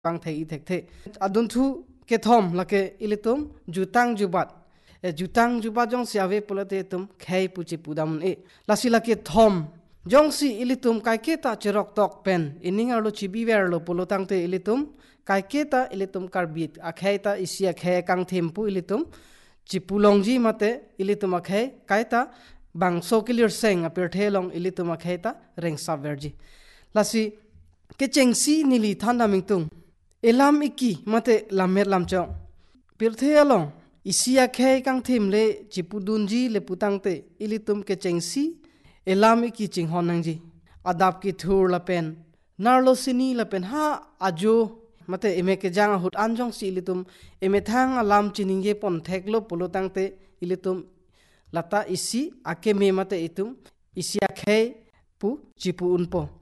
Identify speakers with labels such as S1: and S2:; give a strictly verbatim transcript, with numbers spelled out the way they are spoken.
S1: pang thei i thek the adun thu ke thom lake ilitum jutang jubat e jutang jubat jong siave polate tum khei puchi pudam e lasila ke thom jong si ilitum kai ke ta cherok tok pen ininga lo chibi ver lo polotang te ilitum kai ke ta ilitum karbit a khei ta isia khe kang thempu ilitum chipulongji mate ilitum a khei kai ta bang so clear seng a per thelong ilitum a khei ta reng sa verji lasi ke chengsi nili thanda mingtung elam iki mate lamet lamchong pirthe along isia khe kang thim le chipudunji le putangte ilitum ke chengsi elam iki chinghon nangji adap ki thur la pen narlo sini la pen ha ajo mate eme ke jang hut anjong si ilitum eme thang alam chininge pon theklo polotangte ilitum lata isi ake me mate itum isia khe pu chipu unpo